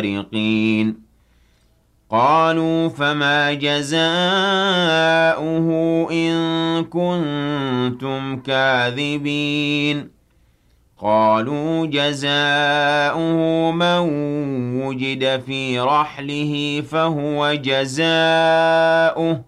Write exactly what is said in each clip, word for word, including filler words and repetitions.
السارقين قالوا فما جزاؤه إن كنتم كاذبين قالوا جزاؤه من وجد في رحله فهو جزاؤه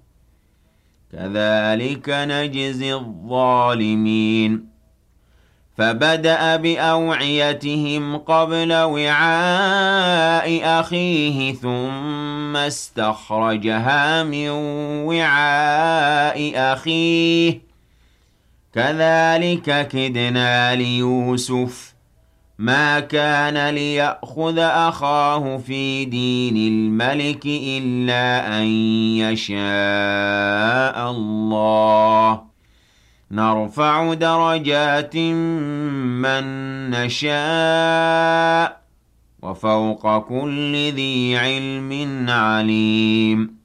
كذلك نجزي الظالمين فبدأ بأوعيتهم قبل وعاء أخيه ثم استخرجها من وعاء أخيه كذلك كدنا ليوسف ما كان ليأخذ أخاه في دين الملك إلا أن يشاء الله نرفع درجات من نشاء وفوق كل ذي علم عليم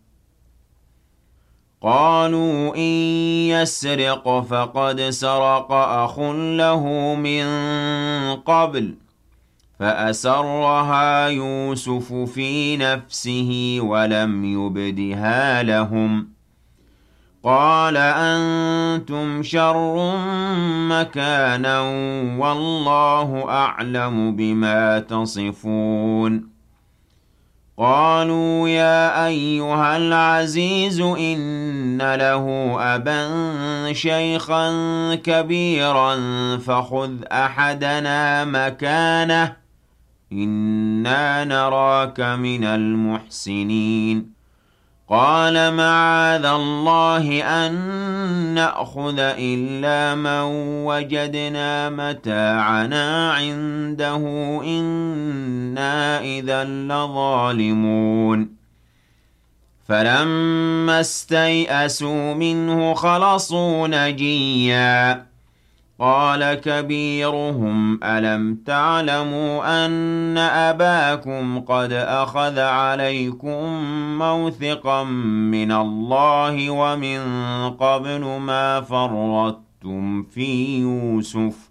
قالوا إن يسرق فقد سرق أخ له من قبل فأسرها يوسف في نفسه ولم يبدها لهم قال أنتم شر مكانا والله أعلم بما تصفون قالوا يا أيها العزيز إن له أبا شيخا كبيرا فخذ أحدنا مكانه إنا نراك من المحسنين قال معاذ الله أن نأخذ إلا من وجدنا متاعنا عنده إنا إذا لظالمون فلما استيئسوا منه خلصوا نجيا قال كبيرهم ألم تعلموا أن أباكم قد أخذ عليكم موثقا من الله ومن قبل ما فرطتم في يوسف